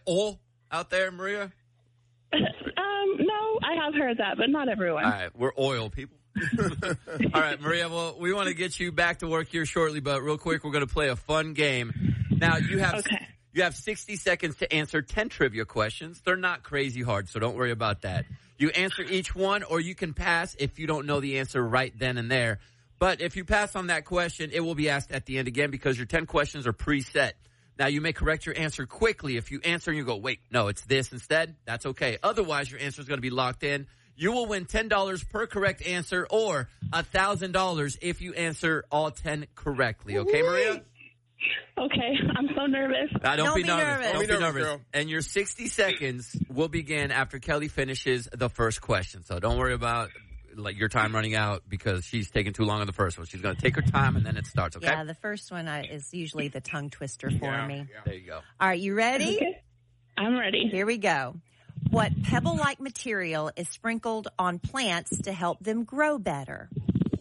oil out there, Maria? No, I have heard that, but not everyone. All right, we're oil people. All right, Maria, well, we want to get you back to work here shortly, but real quick, we're going to play a fun game. Now, you have 60 seconds to answer 10 trivia questions. They're not crazy hard, so don't worry about that. You answer each one, or you can pass if you don't know the answer right then and there. But if you pass on that question, it will be asked at the end again because your 10 questions are preset. Now, you may correct your answer quickly. If you answer and you go, wait, no, it's this instead, that's okay. Otherwise, your answer is going to be locked in. You will win $10 per correct answer or $1,000 if you answer all 10 correctly. Okay, Maria? Okay, I'm so nervous. Don't be nervous. Don't be nervous. Girl. And your 60 seconds will begin after Kelly finishes the first question. So don't worry about your time running out because she's taking too long on the first one. She's going to take her time and then it starts, okay? Yeah, the first one is usually the tongue twister for me. Yeah. There you go. All right, you ready? Okay. I'm ready. Here we go. What pebble-like material is sprinkled on plants to help them grow better?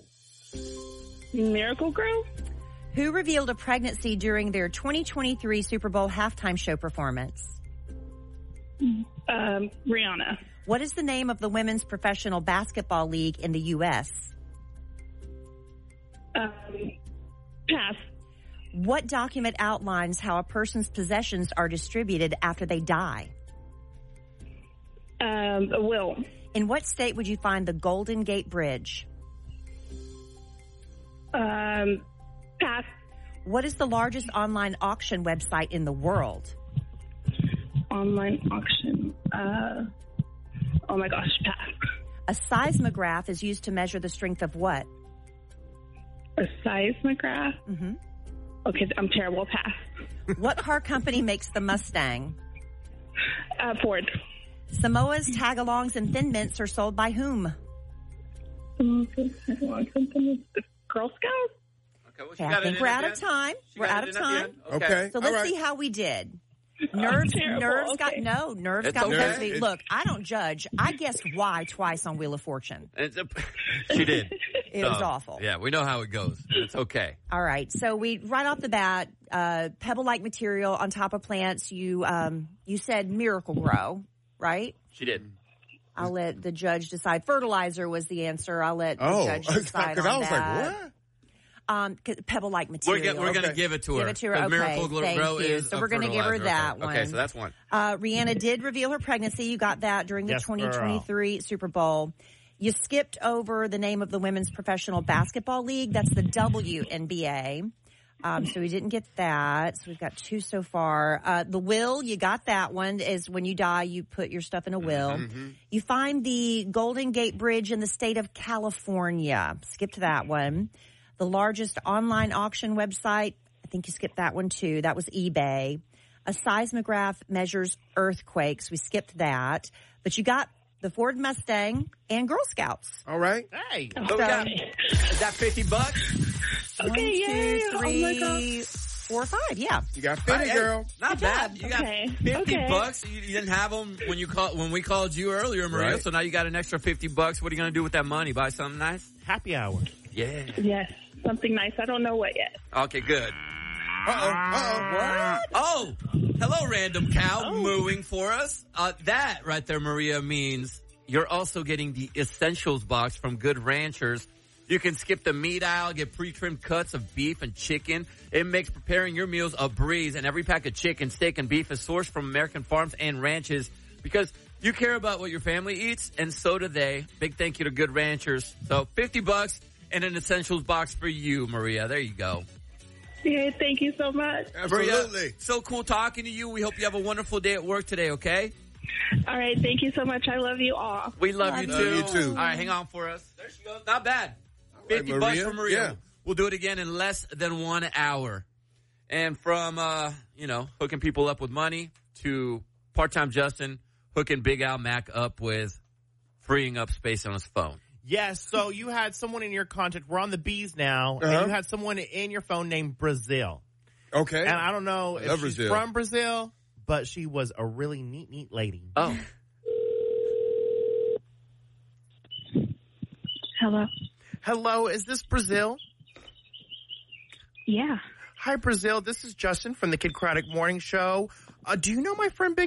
Miracle Grow? Who revealed a pregnancy during their 2023 Super Bowl halftime show performance? Rihanna. What is the name of the women's professional basketball league in the U.S.? Pass. What document outlines how a person's possessions are distributed after they die? A will. In what state would you find the Golden Gate Bridge? Pass. What is the largest online auction website in the world? Online auction. Oh my gosh, pass. A seismograph is used to measure the strength of what? A seismograph? Mm-hmm. Okay, I'm terrible. Pass. What car company makes the Mustang? Ford. Samoa's tagalongs and thin mints are sold by whom? Girl Scouts? Okay, I think we're out of time. We're out of time. Okay. So let's see how we did. Nerves got okay. Look, I don't judge. I guessed Y twice on Wheel of Fortune. She did. It was awful. Yeah, we know how it goes. It's okay. All right. So we right off the bat, pebble-like material on top of plants. You said Miracle Grow, right? She did. I'll let the judge decide. Fertilizer was the answer. I'll let the judge decide on I was that. like, what? Pebble-like material. We're going to give it to her. Give it to her. Okay, Miracle thank Grow you. is So we're going to give her that one. Okay, so that's one. Rihanna did reveal her pregnancy. You got that during the 2023 Super Bowl. You skipped over the name of the women's professional basketball league. That's the WNBA. So we didn't get that. So we've got two so far. The will, you got that one, is when you die, you put your stuff in a will. Mm-hmm. You find the Golden Gate Bridge in the state of California. Skipped that one. The largest online auction website, I think you skipped that one too. That was eBay. A seismograph measures earthquakes. We skipped that. But you got the Ford Mustang and Girl Scouts. All right. Hey. So we got, is that $50? Okay, 1, 2, 3, 4, 5. Yeah. You got 50, girl. Not bad. You got $50. You didn't have them when we called you earlier, Maria. Right. So now you got an extra $50. What are you going to do with that money? Buy something nice? Happy hour. Yeah. Yes, something nice. I don't know what yet. Okay, good. What? Oh, hello, random cow mooing for us. That right there, Maria, means you're also getting the Essentials box from Good Ranchers. You can skip the meat aisle, get pre-trimmed cuts of beef and chicken. It makes preparing your meals a breeze, and every pack of chicken, steak, and beef is sourced from American farms and ranches because you care about what your family eats, and so do they. Big thank you to Good Ranchers. So $50 and an Essentials box for you, Maria. There you go. Yeah, thank you so much. Absolutely. Maria, so cool talking to you. We hope you have a wonderful day at work today, okay? All right, thank you so much. I love you all. We love you too. Love you too. All right, hang on for us. There she goes. Not bad. Right, $50 for Maria. Yeah. We'll do it again in less than 1 hour. And from, hooking people up with money to part-time Justin hooking Big Al Mac up with freeing up space on his phone. Yes, so you had someone in your contact. We're on the bees now, and you had someone in your phone named Brazil. Okay. And I don't know if she's Brazil. from Brazil, but she was a really neat lady. Oh. Hello, is this Brazil? Yeah. Hi, Brazil. This is Justin from the Kid Craddock Morning Show. Do you know my friend Big